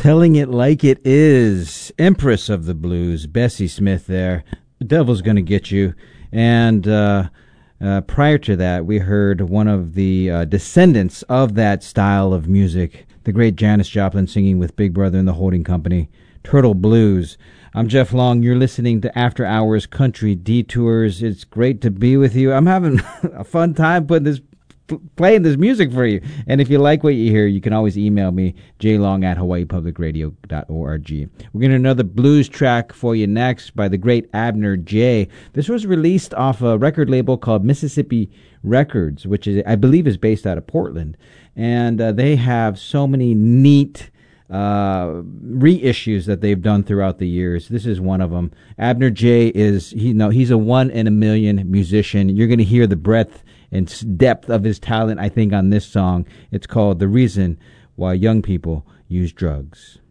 Telling it like it is. Empress of the Blues, Bessie Smith there. The Devil's Gonna Get You. And prior to that, we heard one of the descendants of that style of music, the great Janis Joplin singing with Big Brother and the Holding Company, Turtle Blues. I'm Jeff Long. You're listening to After Hours Country Detours. It's great to be with you. I'm having a fun time playing this music for you. And if you like what you hear, you can always email me, jlong@hawaiipublicradio.org. We're going to another blues track for you next by the great Abner J. This was released off a record label called Mississippi Records, which is, I believe, is based out of Portland. And they have so many neat reissues that they've done throughout the years. This is one of them. Abner J. he's a one in a million musician. You're going to hear the breadth and depth of his talent, I think, on this song. It's called The Reason Why Young People Use Drugs.